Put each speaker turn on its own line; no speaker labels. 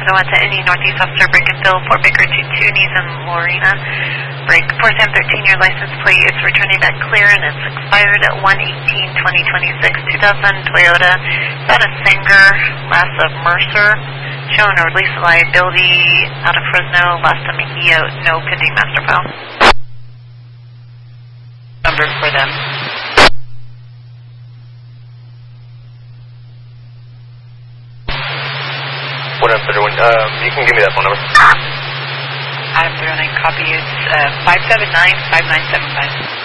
Wanta, any Northeast officer, break and fill, Fort Baker to Toonies and Lorena. Break, 4Sam13, your license plate is returning back clear and it's expired at 1/18/2026, 2000 Toyota. Is that a Singer, last of Mercer? Showing a release of liability out of Fresno, last of Mejia, no pending master file. Number for them.
You can give me that phone number.
Adam 309, copy. It's 579-5975.